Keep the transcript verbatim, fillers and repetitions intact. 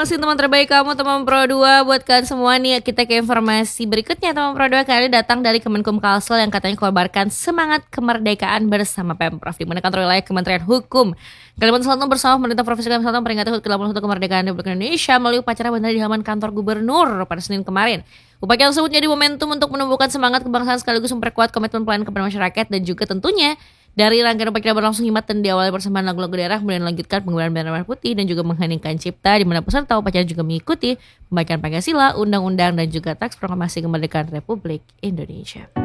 masih teman terbaik kamu, teman Pro dua. Buat kalian semua nih, kita ke informasi berikutnya. Teman Pro dua kali ini datang dari Kemenkum Kalsel yang katanya kobarkan semangat kemerdekaan bersama Pemprov, di mana kantor wilayah Kementerian Hukum Kalimantan Selatan bersama pemerintah Provinsi Kalimantan Selatan peringati H U T ke delapan puluh satu kemerdekaan Republik Indonesia melalui upacara bandara di halaman kantor gubernur pada Senin kemarin. Upaya tersebut jadi momentum untuk menumbuhkan semangat kebangsaan sekaligus memperkuat komitmen pelayanan kepada masyarakat, dan juga tentunya dari rangkaian upacara berlangsung hikmat dan diawali persembahan lagu-lagu daerah, kemudian dilanjutkan pengibaran bendera merah putih dan juga mengheningkan cipta, di mana peserta upacara juga mengikuti pembacaan Pancasila, Undang-Undang dan juga teks proklamasi kemerdekaan Republik Indonesia.